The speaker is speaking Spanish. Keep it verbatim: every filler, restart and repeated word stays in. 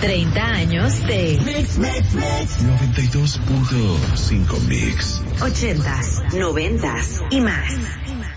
treinta años de Mix, mix, mix. noventa y dos punto cinco Mix. ochentas, noventas y más.